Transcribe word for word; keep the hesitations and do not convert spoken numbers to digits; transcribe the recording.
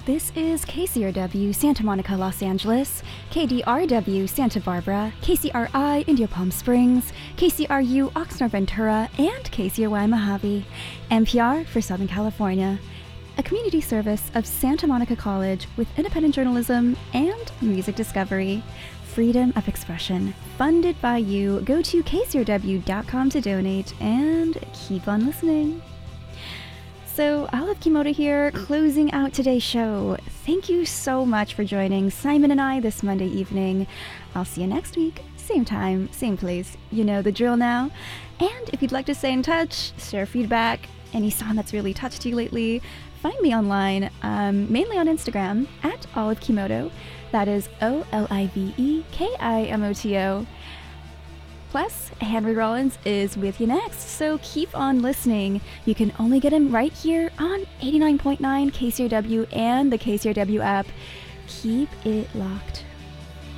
This is K C R W Santa Monica, Los Angeles, K D R W Santa Barbara, K C R I Indio Palm Springs, K C R U Oxnard Ventura, and K C R Y Mojave. N P R for Southern California. A community service of Santa Monica College with independent journalism and music discovery. Freedom of expression. Funded by you. Go to K C R W dot com to donate and keep on listening. So, Olive Kimoto here, closing out today's show. Thank you so much for joining Simon and I this Monday evening. I'll see you next week. Same time, same place. You know the drill now. And if you'd like to stay in touch, share feedback, any song that's really touched you lately, find me online, um, mainly on Instagram, at Olive Kimoto. That is O L I V E K I M O T O. Plus, Henry Rollins is with you next, so keep on listening. You can only get him right here on eighty-nine point nine K C R W and the K C R W app. Keep it locked.